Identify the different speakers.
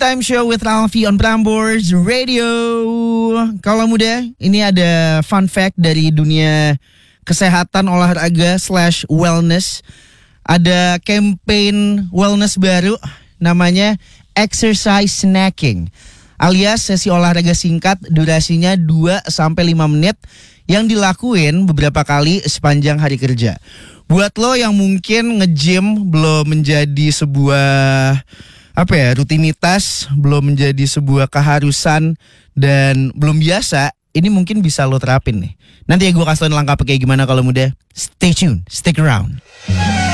Speaker 1: Time Show with Ralfi on Prambors Radio. Kalau muda, ini ada fun fact dari dunia kesehatan olahraga / wellness. Ada campaign wellness baru namanya exercise snacking, alias sesi olahraga singkat durasinya 2-5 menit yang dilakuin beberapa kali sepanjang hari kerja. Buat lo yang mungkin nge-gym belum menjadi sebuah rutinitas, belum menjadi sebuah keharusan dan belum biasa, ini mungkin bisa lo terapin nih. Nanti ya gue kasih tau langkah kayak gimana kalau muda. Stay tuned, stick around.